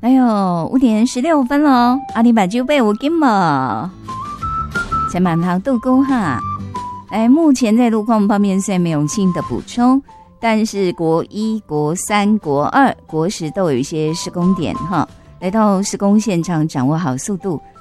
哎呦，5:16了，阿里把酒杯我给嘛，前满堂豆沟哈。目前在路况方面虽然没有新的补充，但是国1、国3、国2、国10都有一些施工点哈，来到施工现场掌握好速度，